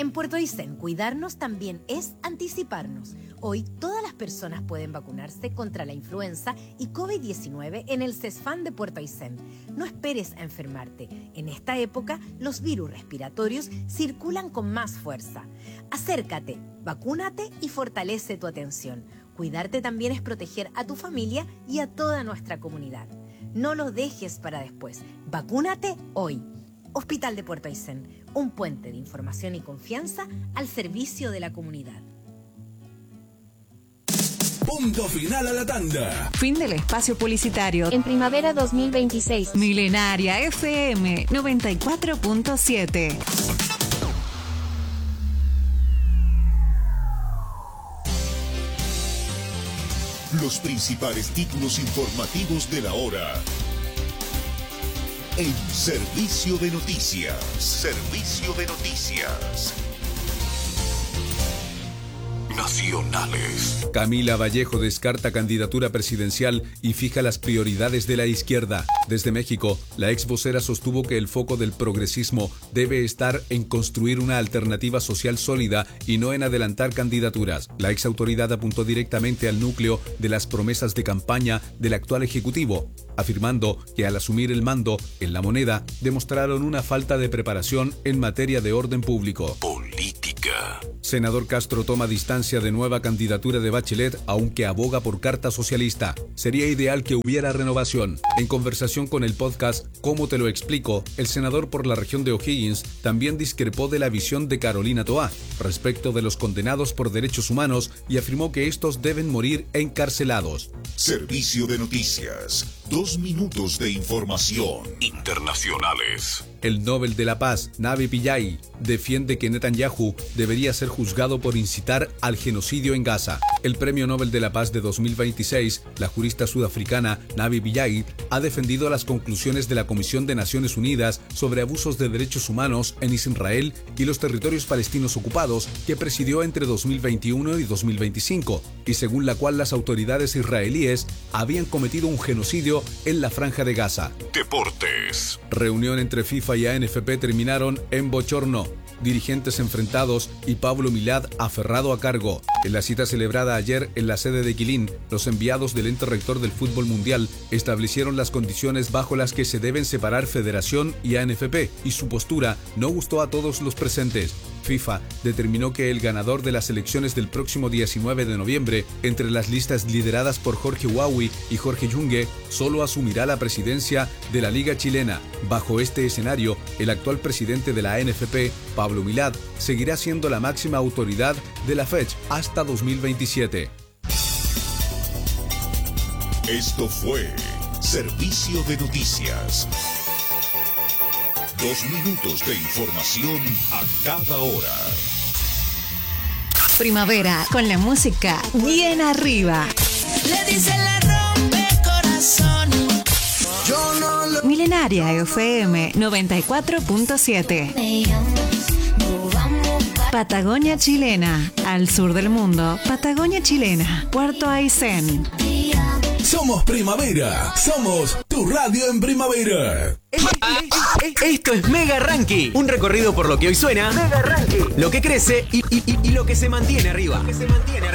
En Puerto Aysén, cuidarnos también es anticiparnos. Hoy todas las personas pueden vacunarse contra la influenza y COVID-19 en el CESFAM de Puerto Aysén. No esperes a enfermarte. En esta época, los virus respiratorios circulan con más fuerza. Acércate, vacúnate y fortalece tu atención. Cuidarte también es proteger a tu familia y a toda nuestra comunidad. No lo dejes para después. Vacúnate hoy. Hospital de Puerto Aysén, un puente de información y confianza al servicio de la comunidad. Punto final a la tanda. Fin del espacio publicitario. En primavera 2026. Milenaria FM 94.7. Los principales títulos informativos de la hora. En Servicio de Noticias. Servicio de Noticias. Nacionales. Camila Vallejo descarta candidatura presidencial y fija las prioridades de la izquierda. Desde México, la ex vocera sostuvo que el foco del progresismo debe estar en construir una alternativa social sólida y no en adelantar candidaturas. La ex autoridad apuntó directamente al núcleo de las promesas de campaña del actual ejecutivo, afirmando que al asumir el mando en la moneda demostraron una falta de preparación en materia de orden público. Política. Senador Castro toma distancia de nueva candidatura de Bachelet, aunque aboga por carta socialista. Sería ideal que hubiera renovación. En conversación con el podcast ¿Cómo te lo explico?, el senador por la región de O'Higgins también discrepó de la visión de Carolina Toá respecto de los condenados por derechos humanos y afirmó que estos deben morir encarcelados. Servicio de Noticias. 2 minutos de información. Internacionales. El Nobel de la Paz, Navi Pillay, defiende que Netanyahu debería ser juzgado por incitar al genocidio en Gaza. El Premio Nobel de la Paz de 2026, la jurista sudafricana Navi Pillay, ha defendido las conclusiones de la Comisión de Naciones Unidas sobre abusos de derechos humanos en Israel y los territorios palestinos ocupados, que presidió entre 2021 y 2025, y según la cual las autoridades israelíes habían cometido un genocidio en la Franja de Gaza. Deportes. Reunión entre FIFA y ANFP terminaron en bochorno. Dirigentes enfrentados y Pablo Milad aferrado a cargo. En la cita celebrada ayer en la sede de Quilín, los enviados del ente rector del fútbol mundial establecieron las condiciones bajo las que se deben separar Federación y ANFP, y su postura no gustó a todos los presentes. FIFA determinó que el ganador de las elecciones del próximo 19 de noviembre, entre las listas lideradas por Jorge Huawi y Jorge Yungue, solo asumirá la presidencia de la Liga Chilena. Bajo este escenario, el actual presidente de la ANFP, Pablo Milad, seguirá siendo la máxima autoridad de la fecha hasta 2027. Esto fue Servicio de Noticias. 2 minutos de información a cada hora. Primavera con la música bien arriba. Le dice la rompe corazón. Milenaria FM 94.7. Patagonia chilena, al sur del mundo. Patagonia chilena, Puerto Aysén. Somos Primavera, somos tu radio en primavera. Esto es Mega Ranking, un recorrido por lo que hoy suena, Mega Ranking, lo que crece y lo que se mantiene arriba.